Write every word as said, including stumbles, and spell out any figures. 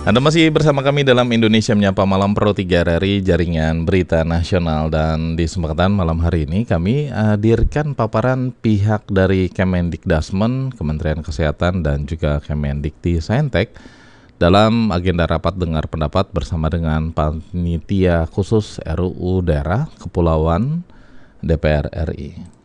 Anda masih bersama kami dalam Indonesia Menyapa Malam Pro tiga R R I Jaringan Berita Nasional, dan di kesempatan malam hari ini kami hadirkan paparan pihak dari Kemendikdasmen, Kementerian Kesehatan dan juga Kemendikti-Saintek dalam agenda rapat dengar pendapat bersama dengan Panitia Khusus R U U Daerah Kepulauan D P R R I.